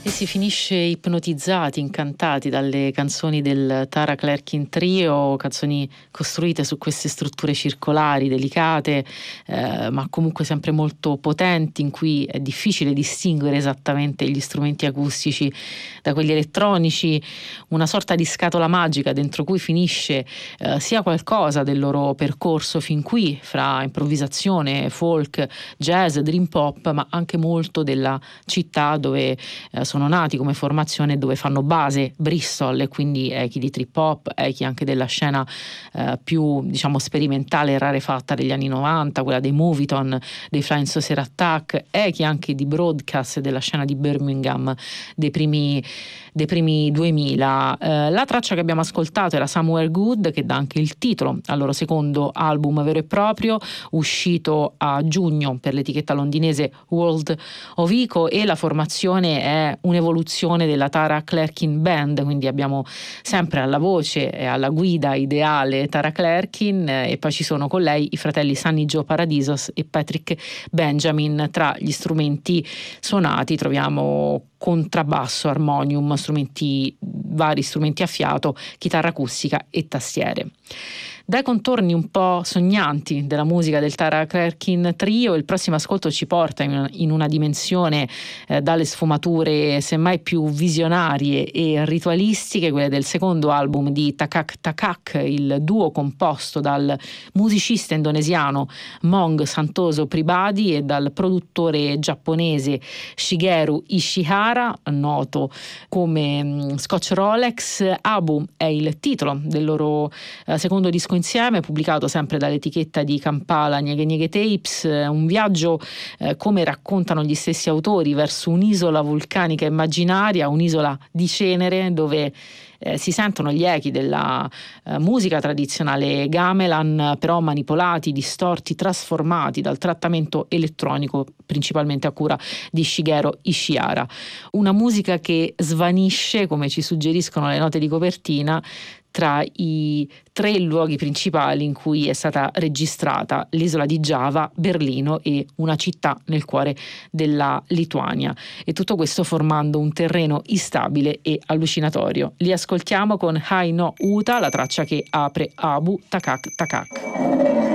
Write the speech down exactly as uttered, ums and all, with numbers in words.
E si finisce ipnotizzati, incantati dalle canzoni del Tara Clerkin Trio, canzoni costruite su queste strutture circolari, delicate, eh, ma comunque sempre molto potenti, in cui è difficile distinguere esattamente gli strumenti acustici da quelli elettronici, una sorta di scatola magica dentro cui finisce eh, sia qualcosa del loro percorso fin qui, fra improvvisazione, folk, jazz, dream pop, ma anche molto della città dove eh, sono nati come formazione, dove fanno base Bristol, e quindi echi di trip hop, echi anche della scena eh, più diciamo sperimentale e rarefatta degli anni novanta, quella dei Moviton, dei Flying Saucer Attack, echi anche di broadcast della scena di Birmingham dei primi dei primi duemila. Eh, la traccia che abbiamo ascoltato era Somewhere Good, che dà anche il titolo al loro secondo album vero e proprio, uscito a giugno per l'etichetta londinese World of Eco, e la formazione è un'evoluzione della Tara Clerkin Band, quindi abbiamo sempre alla voce e alla guida ideale Tara Clerkin, e poi ci sono con lei i fratelli Sunny Joe Paradisos e Patrick Benjamin. Tra gli strumenti suonati troviamo contrabbasso, armonium, strumenti, vari strumenti a fiato, chitarra acustica e tastiere. Dai contorni un po' sognanti della musica del Tara Clerkin Trio, il prossimo ascolto ci porta in una, in una dimensione eh, dalle sfumature semmai più visionarie e ritualistiche, quelle del secondo album di Takak Takak, il duo composto dal musicista indonesiano Mong Santoso Pribadi e dal produttore giapponese Shigeru Ishihara, noto come mh, Scotch Rolex. Abu è il titolo del loro eh, secondo disco insieme, pubblicato sempre dall'etichetta di Kampala Nyege Nyege Tapes, un viaggio eh, come raccontano gli stessi autori verso un'isola vulcanica immaginaria, un'isola di cenere dove eh, si sentono gli echi della eh, musica tradizionale gamelan, però manipolati, distorti, trasformati dal trattamento elettronico, principalmente a cura di Shigeru Ishihara. Una musica che svanisce, come ci suggeriscono le note di copertina, tra i tre luoghi principali in cui è stata registrata: l'isola di Giava, Berlino e una città nel cuore della Lituania, e tutto questo formando un terreno instabile e allucinatorio. Li ascoltiamo con Hai no Uta, la traccia che apre Abu Takak Takak.